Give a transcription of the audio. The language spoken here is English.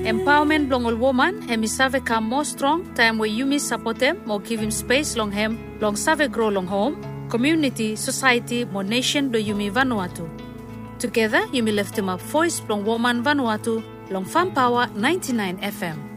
Empowerment long all woman, hemi save come more strong, time where you miss support them, more give him space long hem, long save grow long home, community, society, more nation do Yumi Vanuatu. Together, Yumi lift him up voice long woman Vanuatu, long Farm Power 99 FM.